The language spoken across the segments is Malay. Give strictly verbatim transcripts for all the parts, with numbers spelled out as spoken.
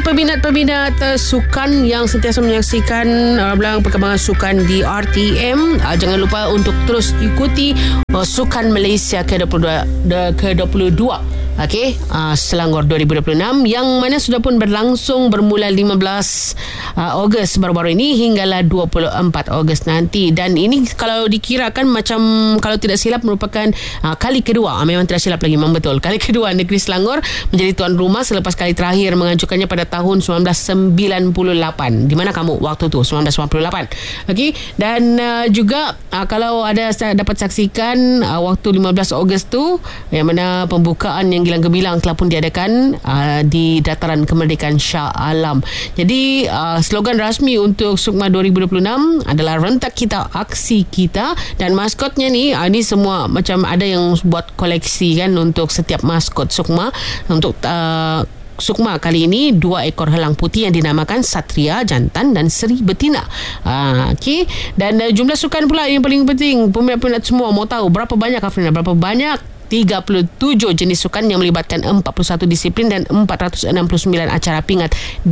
peminat-peminat uh, sukan yang sentiasa menyaksikan uh, bilang perkembangan sukan di R T M, uh, jangan lupa untuk terus ikuti uh, Sukan Malaysia ke dua puluh dua, ke dua puluh dua. Okey, uh, Selangor dua ribu dua puluh enam yang mana sudah pun berlangsung bermula lima belas uh, Ogos baru-baru ini hinggalah dua puluh empat Ogos nanti. Dan ini kalau dikirakan macam kalau tidak silap merupakan uh, kali kedua, uh, memang tidak silap lagi, memang betul, kali kedua negeri Selangor menjadi tuan rumah selepas kali terakhir mengajukannya pada tahun sembilan belas sembilan puluh lapan. Di mana kamu waktu tu? sembilan belas sembilan puluh lapan. Okey, dan uh, juga uh, kalau ada dapat saksikan uh, waktu lima belas Ogos tu yang mana pembukaan yang gilang gemilang telah pun diadakan uh, di Dataran Kemerdekaan Shah Alam. Jadi uh, slogan rasmi untuk SUKMA dua ribu dua puluh enam adalah rentak kita, aksi kita. Dan maskotnya ni, uh, ni semua macam ada yang buat koleksi kan untuk setiap maskot SUKMA. Untuk uh, SUKMA kali ini dua ekor helang putih yang dinamakan Satria Jantan dan Seri Betina. Ha, okey. Dan uh, jumlah sukan pula yang paling penting. Peminat-peminat semua mau tahu berapa banyak, Afrina? Berapa banyak? tiga puluh tujuh jenis sukan yang melibatkan empat puluh satu disiplin dan empat ratus enam puluh sembilan acara pingat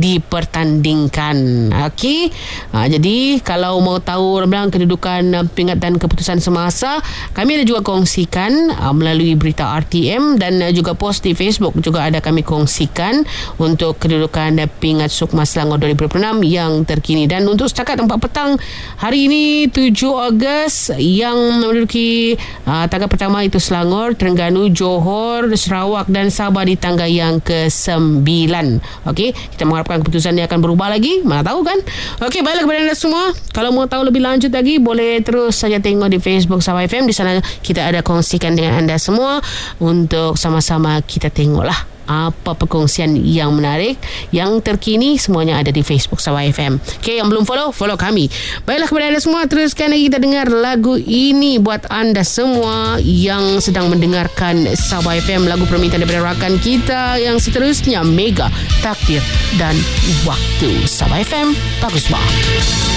dipertandingkan. Okey. Ha, jadi kalau mau tahu bilang kedudukan pingat dan keputusan semasa, kami ada juga kongsikan uh, melalui berita R T M dan uh, juga post di Facebook juga ada kami kongsikan untuk kedudukan pingat SUKMA Selangor dua ribu dua puluh enam yang terkini. Dan untuk setakat empat petang hari ini tujuh Ogos yang menduduki uh, tangga pertama itu Selangor, Terengganu, Johor, Sarawak dan Sabah di tangga yang ke sembilan. Okey, kita mengharapkan keputusan ini akan berubah lagi. Mana tahu kan? Okey, baiklah kepada anda semua. Kalau mau tahu lebih lanjut lagi, boleh terus saja tengok di Facebook Sabah F M. Di sana kita ada kongsikan dengan anda semua untuk sama-sama kita tengoklah apa perkongsian yang menarik, yang terkini, semuanya ada di Facebook Sabah F M. Okay, yang belum follow, follow kami. Baiklah kepada anda semua, teruskan lagi kita dengar lagu ini buat anda semua yang sedang mendengarkan Sabah F M. Lagu permintaan daripada rakan kita yang seterusnya, Mega, Takdir dan Waktu. Sabah F M, bagus banget.